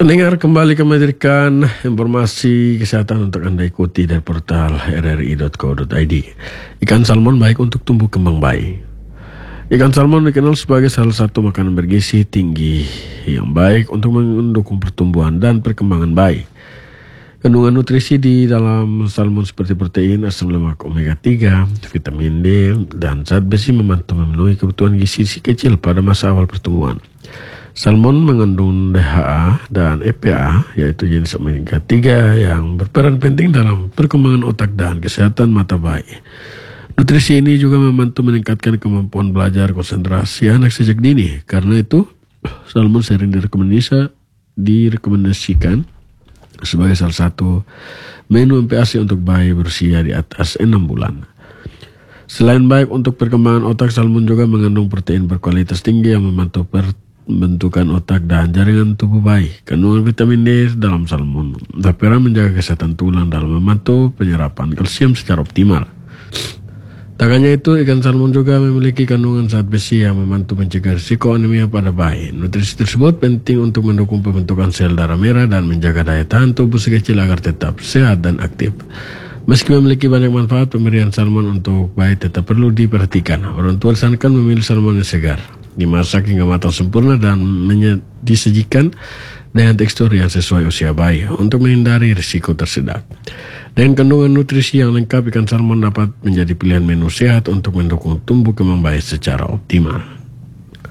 Pendengar, kembali kami hadirkan informasi kesehatan untuk Anda ikuti dari portal rri.co.id. Ikan salmon baik untuk tumbuh kembang bayi. Ikan salmon dikenal sebagai salah satu makanan bergizi tinggi yang baik untuk mendukung pertumbuhan dan perkembangan bayi. Kandungan nutrisi di dalam salmon seperti protein, asam lemak omega 3, vitamin D, dan zat besi membantu memenuhi kebutuhan gizi si kecil pada masa awal pertumbuhan. Salmon mengandung DHA dan EPA, yaitu jenis omega 3 yang berperan penting dalam perkembangan otak dan kesehatan mata bayi. Nutrisi ini juga membantu meningkatkan kemampuan belajar konsentrasi anak sejak dini. Karena itu, salmon sering direkomendasikan sebagai salah satu menu MPASI untuk bayi berusia di atas 6 bulan. Selain baik untuk perkembangan otak, salmon juga mengandung protein berkualitas tinggi yang membantu pembentukan otak dan jaringan tubuh bayi. Kandungan vitamin D dalam salmon berperan menjaga kesehatan tulang dalam membantu penyerapan kalsium secara optimal. Tak hanya itu, ikan salmon juga memiliki kandungan zat besi yang membantu mencegah risiko anemia pada bayi. Nutrisi tersebut penting untuk mendukung pembentukan sel darah merah dan menjaga daya tahan tubuh si kecil agar tetap sehat dan aktif. Meski memiliki banyak manfaat, pemberian salmon untuk bayi tetap perlu diperhatikan. Orang tua disarankan memilih salmon yang segar, dimasak hingga matang sempurna dan disajikan dengan tekstur yang sesuai usia bayi untuk menghindari risiko tersedak. Dengan kandungan nutrisi yang lengkap, ikan salmon dapat menjadi pilihan menu sehat untuk mendukung tumbuh kembang bayi secara optimal.